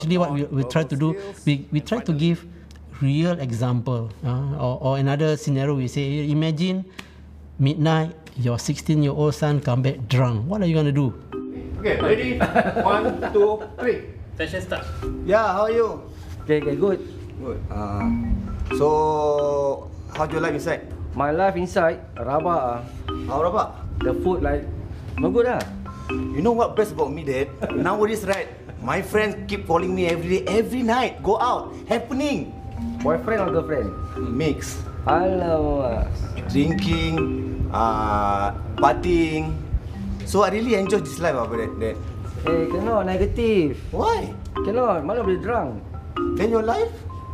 Actually, what we try to do, we try to give real example. Or another scenario, we say, imagine midnight, your 16-year-old son come back drunk. What are you going to do? Okay, ready? 1, 2, 3. Session start. Yeah, how are you? Okay, good. Good. So, how's your life inside? My life inside, rabak. How rabak? The food like, no good lah. You know what best about me, Dad? Nowadays, right, my friends keep calling me every day, every night. Go out, happening. Boyfriend or girlfriend? Mix. Alamak. Drinking, partying. So I really enjoy this life, Dad. Eh, cannot, negative. Why? Cannot, mana boleh drunk. Then your life?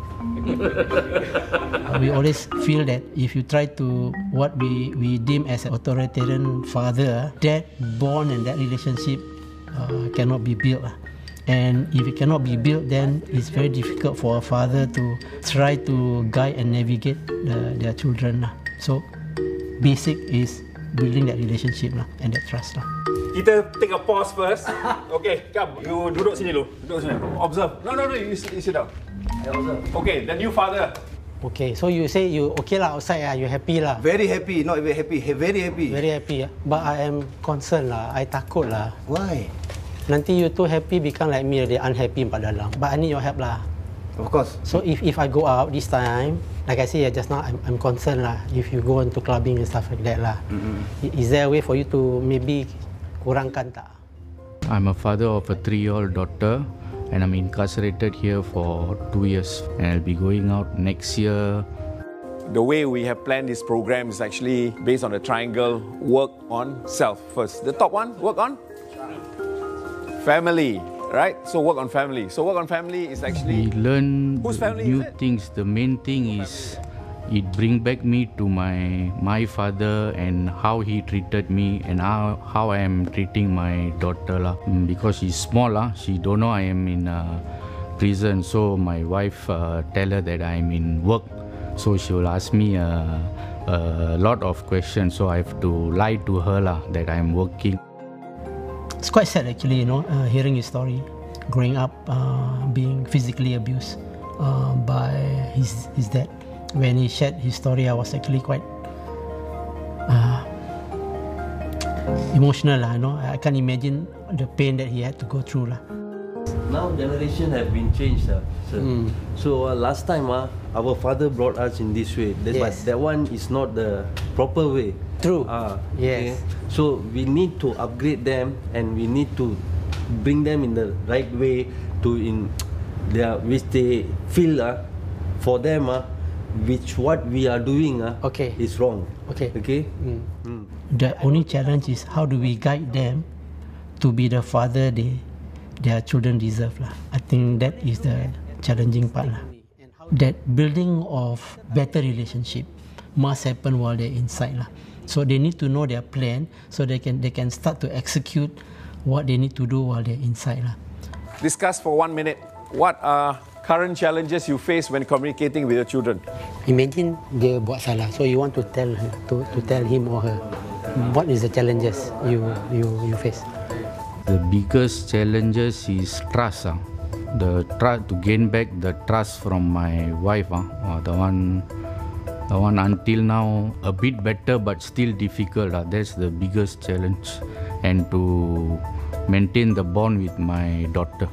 We always feel that if you try to what we deem as an authoritarian father, that bond and that relationship cannot be built. And if it cannot be built, then it's very difficult for a father to try to guide and navigate their children. So basic is building that relationship and that trust. Kita take a pause first. Okay, come. You duduk sini dulu. Duduk sini. Observe. No, you sit down. I observe. Okay, the new father. Okay, so you say you okay lah outside, you happy lah. Very happy, not very happy. Very happy. Very happy. But I am concerned lah. I takut lah. Why? Nanti you too happy become like me, they unhappy empat dalam. But I need your help lah. Of course. So if I go out this time, like I say just now, I'm concerned lah. If you go into clubbing and stuff like that lah, is there a way for you to maybe kurangkan tak? I'm a father of a 3-year-old daughter, and I'm incarcerated here for 2 years, and I'll be going out next year. The way we have planned this program is actually based on the triangle. Work on self first. The top one, work on family, right? So work on family. So work on family is actually... We learn Whose family new is it? things. The main thing is it bring back me to my father and how he treated me and how I am treating my daughter lah. Because she's small lah, she don't know I am in prison. So my wife tell her that I'm in work. So she will ask me a lot of questions. So I have to lie to her lah that I'm working. It's quite sad actually, hearing his story, growing up being physically abused by his dad. When he shared his story, I was actually quite emotional lah. I can't imagine the pain that he had to go through lah. Now generation have been changed, sir. So last time our father brought us in this way, but that one is not the proper way. True. Okay? Yes. So we need to upgrade them and we need to bring them in the right way which they feel for them which what we are doing is wrong. Okay. The only challenge is how do we guide them to be the father their children deserve lah. I think that is the challenging part lah. That building of better relationship must happen while they're inside lah. So they need to know their plan so they can start to execute what they need to do while they're inside lah. Discuss for 1 minute. What are current challenges you face when communicating with your children? Imagine dia buat salah, so you want to tell him or her. What is the challenges you face? The biggest challenges is trust. The trust to gain back the trust from my wife. The one until now a bit better but still difficult. That's the biggest challenge, and to maintain the bond with my daughter.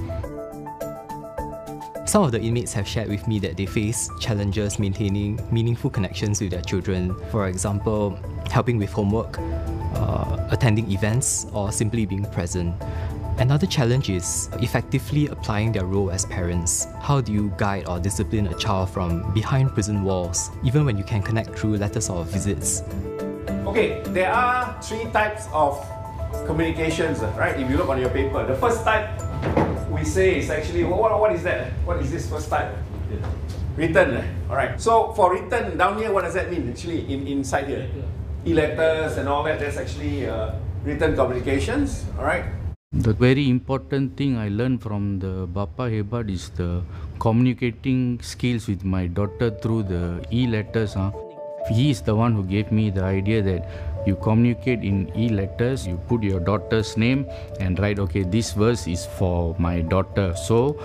Some of the inmates have shared with me that they face challenges maintaining meaningful connections with their children. For example, helping with homework, attending events, or simply being present. Another challenge is effectively applying their role as parents. How do you guide or discipline a child from behind prison walls, even when you can connect through letters or visits? Okay, there are 3 types of communications, right? If you look on your paper, the first type we say is actually, what is that? What is this first type? Written. All right. So for written down here, what does that mean? Actually, inside here, e-letters and all that. That's actually written communications. All right. The very important thing I learned from the Bapa Hebat is the communicating skills with my daughter through the e-letters. He is the one who gave me the idea that you communicate in e-letters, you put your daughter's name and write, okay, this verse is for my daughter. So